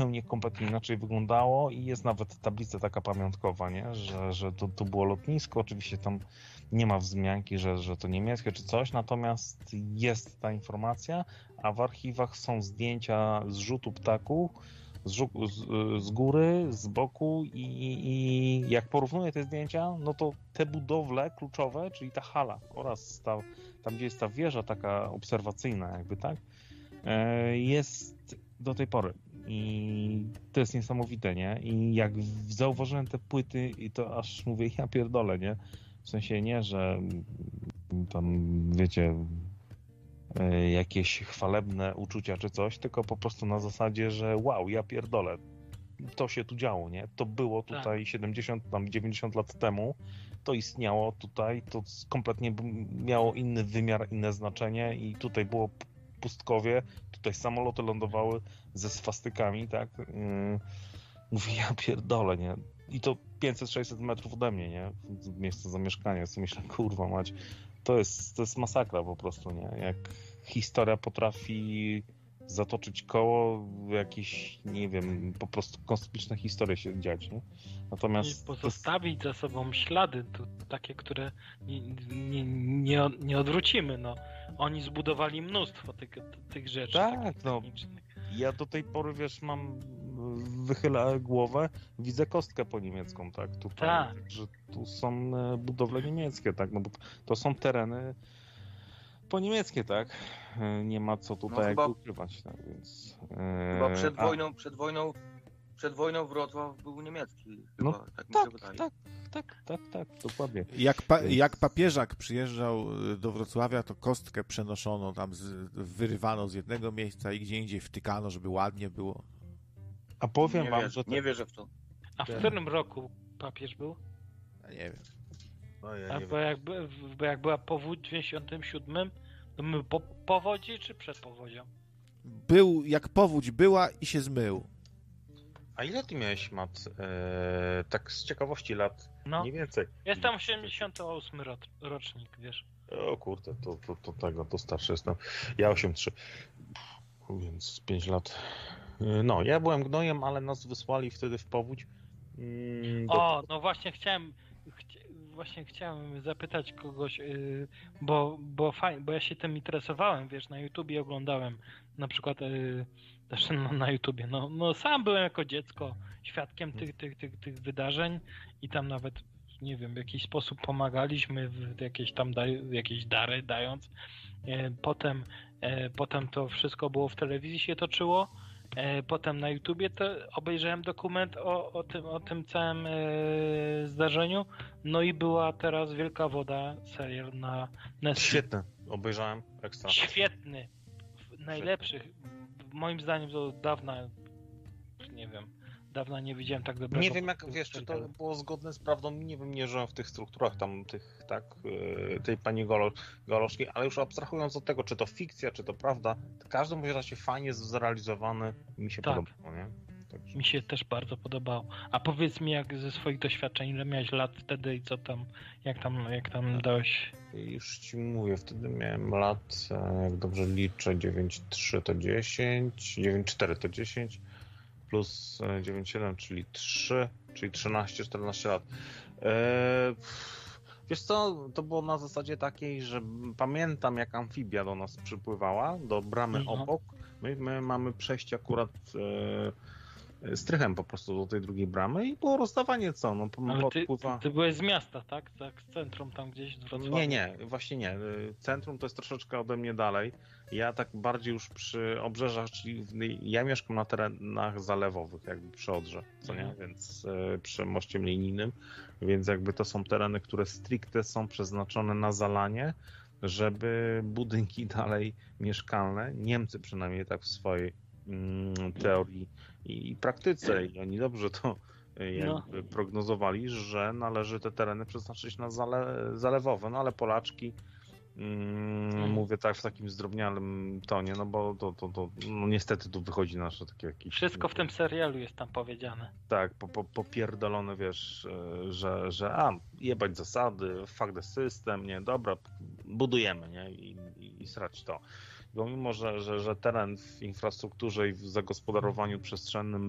zupełnie, kompletnie inaczej wyglądało i jest nawet tablica taka pamiątkowa, nie? Że to było lotnisko, oczywiście tam nie ma wzmianki, że to niemieckie czy coś, natomiast jest ta informacja, a w archiwach są zdjęcia z rzutu ptaków, z góry, z boku i jak porównuję te zdjęcia, no to te budowle kluczowe, czyli ta hala oraz tam, gdzie jest ta wieża taka obserwacyjna jakby, tak, jest do tej pory. I to jest niesamowite, nie? I jak zauważyłem te płyty, i to aż mówię, ja pierdolę, nie? W sensie nie, że tam, wiecie, jakieś chwalebne uczucia czy coś, tylko po prostu na zasadzie, że wow, ja pierdolę, to się tu działo, nie? To było tutaj 70, tam 90 lat temu, to istniało tutaj, to kompletnie miało inny wymiar, inne znaczenie i tutaj było pustkowie, tutaj samoloty lądowały ze swastykami, tak? Mówię, ja pierdolę, nie? I to 500-600 metrów ode mnie, nie? Miejsce zamieszkania. Co myślę, kurwa mać, to jest masakra po prostu, nie? Jak historia potrafi zatoczyć koło, jakieś, nie wiem, po prostu kosmiczne historie się dziać, nie? Natomiast... I pozostawić za sobą ślady, takie, które nie odwrócimy, no. Oni zbudowali mnóstwo tych rzeczy. Tak, no. Ja do tej pory, wiesz, wychylę głowę, widzę kostkę po niemiecką, tak? Tutaj, tak. Że tu są budowle niemieckie, tak? No bo to są tereny po niemieckie, tak? Nie ma co tutaj jakby ukrywać, tak? Więc... Chyba przed wojną Wrocław był niemiecki. Chyba, no, tak mi się wydaje. Tak, dokładnie. Jak papieżak przyjeżdżał do Wrocławia, to kostkę przenoszono tam, wyrywano z jednego miejsca i gdzie indziej wtykano, żeby ładnie było. A powiem wam, że... Nie wierzę w to. A w którym roku papież był? Ja nie wiem. No, ja nie bo jak była powódź w 97, to my po powodzi czy przed powodzią? Był, jak powódź była i się zmył. A ile ty miałeś, Mat? Tak z ciekawości lat, mniej więcej. Jestem 88 rocznik, wiesz. O kurde, to starszy jestem. Ja 8,3, więc 5 lat. No, ja byłem gnojem, ale nas wysłali wtedy w powódź. No właśnie chciałem zapytać kogoś, bo ja się tym interesowałem, wiesz, na YouTubie oglądałem, na przykład na YouTubie, no sam byłem jako dziecko świadkiem tych wydarzeń i tam nawet, nie wiem, w jakiś sposób pomagaliśmy, jakieś dary dając. Potem to wszystko było w telewizji się toczyło. Potem na YouTubie to obejrzałem dokument o tym całym zdarzeniu. No i była teraz Wielka Woda, serial na Netflix. Świetny, obejrzałem, ekstra. Świetny, najlepszy. Moim zdaniem to dawna nie widziałem tak dobrego. Nie wiem jak, wiesz, czy to było zgodne z prawdą, nie wiem, nie żyłem w tych strukturach tam tej pani Goloszki, ale już abstrahując od tego, czy to fikcja, czy to prawda, to każdy bądź razie fajnie zrealizowany, mi się podobało, nie? Także... Mi się też bardzo podobało. A powiedz mi, jak ze swoich doświadczeń, ile miałeś lat wtedy i co tam, jak tam dałeś? Już ci mówię, wtedy miałem lat, jak dobrze liczę, 9,3 to 10, 9,4 to 10, plus 9,7, czyli 3, czyli 13-14 lat. Wiesz co, to było na zasadzie takiej, że pamiętam jak amfibia do nas przypływała, do bramy obok. My mamy przejście akurat strychem po prostu do tej drugiej bramy i było rozdawanie co, no ale ty byłeś z miasta, tak? Tak, z centrum tam gdzieś z Wrocławia? Nie, właśnie nie. Centrum to jest troszeczkę ode mnie dalej. Ja tak bardziej już przy obrzeżach, czyli ja mieszkam na terenach zalewowych, jakby przy Odrze, co nie? Więc przy moście linijnym, więc jakby to są tereny, które stricte są przeznaczone na zalanie, żeby budynki dalej mieszkalne, Niemcy przynajmniej tak w swojej teorii i praktyce, i oni dobrze to jakby prognozowali, że należy te tereny przeznaczyć na zalewowe, no ale Polaczki, mówię tak w takim zdrobniałym tonie, no bo to niestety tu wychodzi nasze takie jakieś... Wszystko w tym serialu jest tam powiedziane. Tak, popierdolone, wiesz, że jebać zasady, fuck the system, nie, dobra, budujemy, nie, i srać to. Bo mimo, że teren w infrastrukturze i w zagospodarowaniu przestrzennym